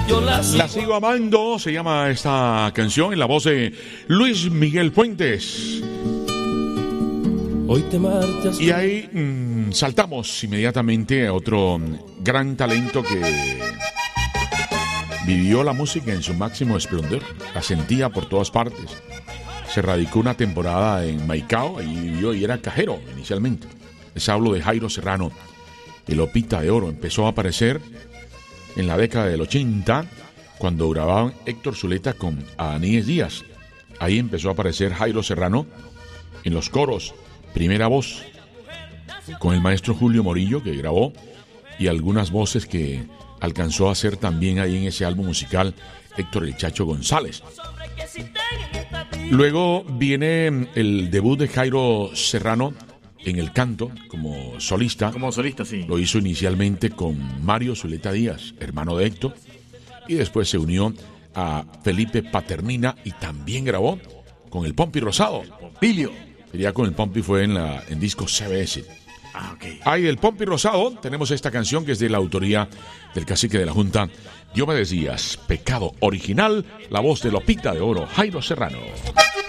La sigo amando, se llama esta canción en la voz de Luis Miguel Fuentes. Hoy te marchas. Y ahí saltamos inmediatamente a otro gran talento que vivió la música en su máximo esplendor, la sentía por todas partes. Se radicó una temporada en Maicao, ahí vivió y era cajero inicialmente. Les hablo de Jairo Serrano, el Opita de Oro. Empezó a aparecer en la década del 80, cuando grababan Héctor Zuleta con Aníes Díaz. Ahí empezó a aparecer Jairo Serrano en los coros, primera voz, con el maestro Julio Morillo, que grabó, y algunas voces que alcanzó a hacer también ahí en ese álbum musical Héctor el Chacho González. Luego viene el debut de Jairo Serrano en el canto como solista. Como solista, sí. Lo hizo inicialmente con Mario Zuleta Díaz, hermano de Héctor, y después se unió a Felipe Paternina y también grabó con el Pompi Rosado. Pompilio. Ya con el Pompi fue en disco CBS. Ah, ok. Ahí del Pompi Rosado tenemos esta canción que es de la autoría del cacique de la Junta, Diomedes Díaz, Pecado Original, la voz de Lopita de Oro, Jairo Serrano.